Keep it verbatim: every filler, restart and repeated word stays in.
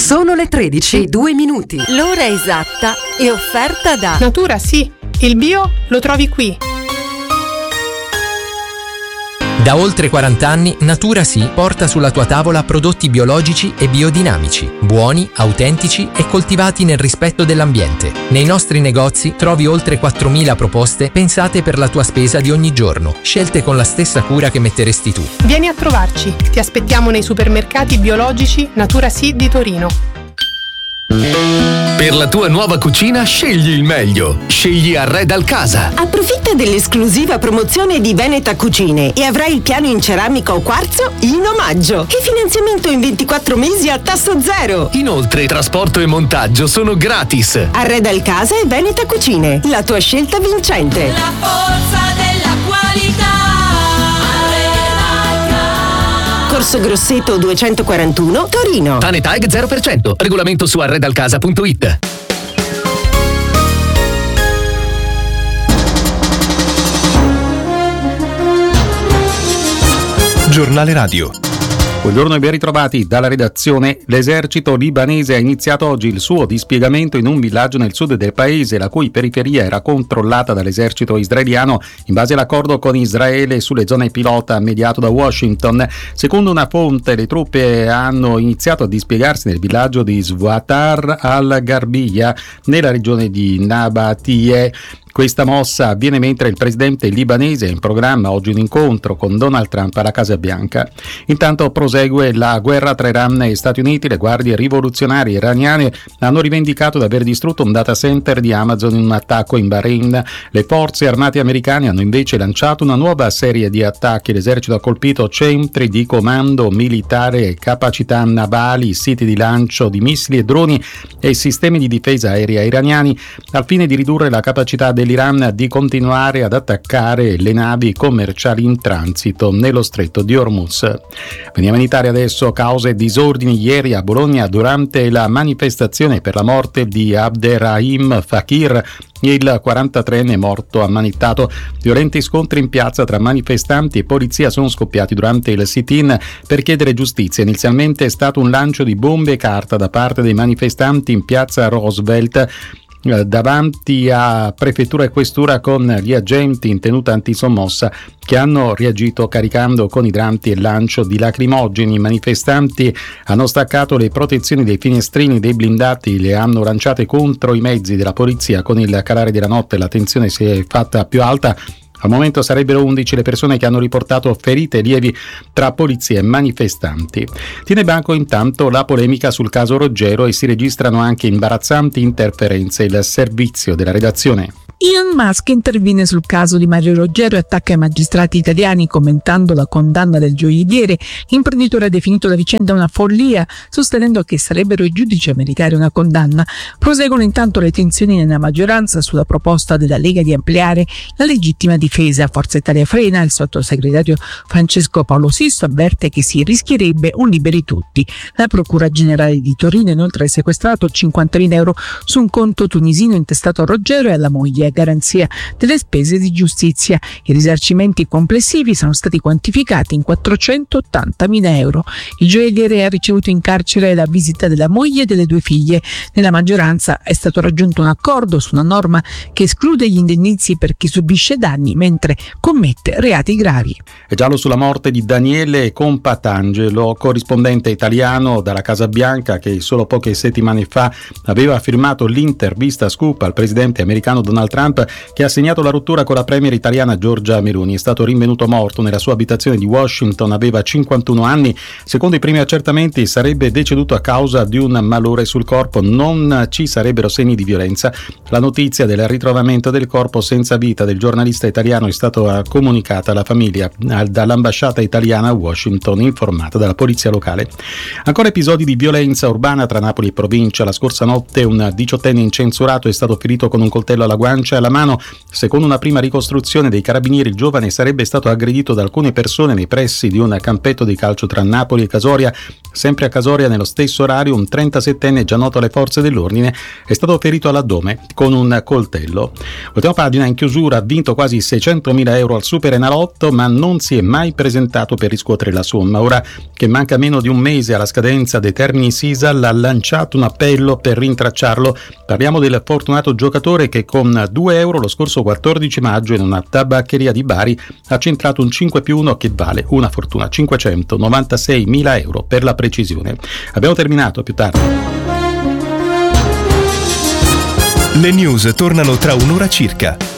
Sono le tredici e due minuti. L'ora esatta è offerta da Natura Sì, il bio lo trovi qui. Da oltre quaranta anni Natura Sì porta sulla tua tavola prodotti biologici e biodinamici, buoni, autentici e coltivati nel rispetto dell'ambiente. Nei nostri negozi trovi oltre quattromila proposte pensate per la tua spesa di ogni giorno, scelte con la stessa cura che metteresti tu. Vieni a trovarci, ti aspettiamo nei supermercati biologici Natura Sì di Torino. Per la tua nuova cucina scegli il meglio. Scegli Arredal Casa. Approfitta dell'esclusiva promozione di Veneta Cucine e avrai il piano in ceramica o quarzo in omaggio e finanziamento in ventiquattro mesi a tasso zero. Inoltre trasporto e montaggio sono gratis. Arredal Casa e Veneta Cucine, la tua scelta vincente. La forza della qualità. Corso Grosseto duecentoquarantuno, Torino. Tanetag zero per cento. Regolamento su arredalcasa punto it. Giornale Radio. Buongiorno e ben ritrovati dalla redazione. L'esercito libanese ha iniziato oggi il suo dispiegamento in un villaggio nel sud del paese, la cui periferia era controllata dall'esercito israeliano in base all'accordo con Israele sulle zone pilota mediato da Washington. Secondo una fonte, le truppe hanno iniziato a dispiegarsi nel villaggio di Swatar al-Garbiya, nella regione di Nabatie. Questa mossa avviene mentre il presidente libanese ha in programma oggi un incontro con Donald Trump alla Casa Bianca. Intanto prosegue la guerra tra Iran e Stati Uniti. Le guardie rivoluzionarie iraniane hanno rivendicato di aver distrutto un data center di Amazon in un attacco in Bahrain. Le forze armate americane hanno invece lanciato una nuova serie di attacchi. L'esercito ha colpito centri di comando militare, capacità navali, siti di lancio di missili e droni e sistemi di difesa aerea iraniani al fine di ridurre la capacità dell'Iran di continuare ad attaccare le navi commerciali in transito nello stretto di Hormuz. Veniamo in Italia adesso. Cause e disordini ieri a Bologna durante la manifestazione per la morte di Abderrahim Fakir, il quarantatreenne morto ammanettato. Violenti scontri in piazza tra manifestanti e polizia sono scoppiati durante il sit-in per chiedere giustizia. Inizialmente è stato un lancio di bombe e carta da parte dei manifestanti in piazza Roosevelt davanti a prefettura e questura, con gli agenti in tenuta antisommossa che hanno reagito caricando con idranti e lancio di lacrimogeni. I manifestanti hanno staccato le protezioni dei finestrini dei blindati, le hanno lanciate contro i mezzi della polizia. Con il calare della notte la tensione si è fatta più alta. Al momento sarebbero undici le persone che hanno riportato ferite lievi tra polizia e manifestanti. Tiene banco intanto la polemica sul caso Roggero e si registrano anche imbarazzanti interferenze. Il servizio della redazione. Elon Musk interviene sul caso di Mario Roggero e attacca i magistrati italiani commentando la condanna del gioielliere. L'imprenditore ha definito la vicenda una follia, sostenendo che sarebbero i giudici a meritare una condanna. Proseguono intanto le tensioni nella maggioranza sulla proposta della Lega di ampliare la legittima difesa. Forza Italia frena. Il sottosegretario Francesco Paolo Sisto avverte che si rischierebbe un liberi tutti. La Procura Generale di Torino inoltre ha sequestrato cinquantamila euro su un conto tunisino intestato a Roggero e alla moglie, a garanzia delle spese di giustizia. I risarcimenti complessivi sono stati quantificati in quattrocentottantamila euro. Il gioielliere ha ricevuto in carcere la visita della moglie e delle due figlie. Nella maggioranza è stato raggiunto un accordo su una norma che esclude gli indennizzi per chi subisce danni mentre commette reati gravi. È giallo sulla morte di Daniele Compatangelo, corrispondente italiano dalla Casa Bianca, che solo poche settimane fa aveva firmato l'intervista scoop al presidente americano Donald Trump, che ha segnato la rottura con la premier italiana Giorgia Meloni. È stato rinvenuto morto nella sua abitazione di Washington, aveva cinquantuno anni. Secondo i primi accertamenti sarebbe deceduto a causa di un malore sul corpo, non ci sarebbero segni di violenza. La notizia del ritrovamento del corpo senza vita del giornalista italiano è stata comunicata alla famiglia dall'ambasciata italiana a Washington, informata dalla polizia locale. Ancora episodi di violenza urbana tra Napoli e provincia. La scorsa notte un diciottenne incensurato è stato ferito con un coltello alla guancia camicia alla mano. Secondo una prima ricostruzione dei carabinieri, il giovane sarebbe stato aggredito da alcune persone nei pressi di un campetto di calcio tra Napoli e Casoria. Sempre a Casoria, nello stesso orario, un trentasettenne già noto alle forze dell'ordine è stato ferito all'addome con un coltello. Ultima pagina, in chiusura, ha vinto quasi seicentomila euro al Super Enalotto, ma non si è mai presentato per riscuotere la somma. Ora che manca meno di un mese alla scadenza dei termini Sisal, ha lanciato un appello per rintracciarlo. Parliamo del fortunato giocatore che con due euro lo scorso quattordici maggio in una tabaccheria di Bari ha centrato un cinque più uno che vale una fortuna, cinquecentonovantaseimila euro per la precisione. Abbiamo terminato, più tardi. Le news tornano tra un'ora circa.